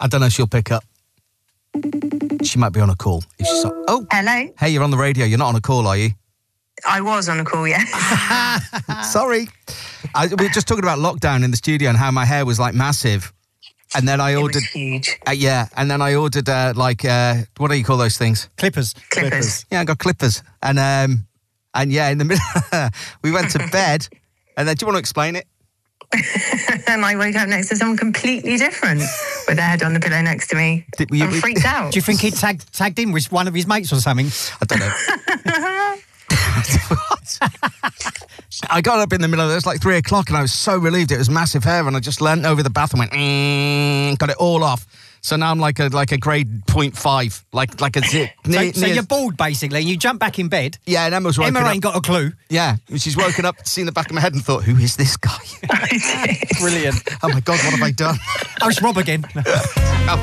I don't know if she'll pick up. She might be on a call. If she's oh. Hello? Hey, you're on the radio. You're not on a call, are you? I was on a call, yeah. Sorry. We were just talking about lockdown in the studio and how my hair was like massive. And then I ordered... It was huge. Yeah, and then I ordered what do you call those things? Clippers. Yeah, I got clippers. And yeah, in the middle, we went to bed. And then, do you want to explain it? And I woke up next to someone completely different with their head on the pillow next to me. I'm freaked out. Do you think he tagged in with one of his mates or something? I don't know. I got up in the middle of it. It was like 3 o'clock and I was so relieved. It was massive hair and I just leant over the bath and went, got it all off. So now I'm like a grade 0.5, like a zip. So you're bald basically and you jump back in bed. Yeah, and Emma's woken up. Emma ain't got a clue. Yeah, she's woken up, seen the back of my head and thought, who is this guy? Brilliant. Oh my God, what have I done? Oh, it's Rob again.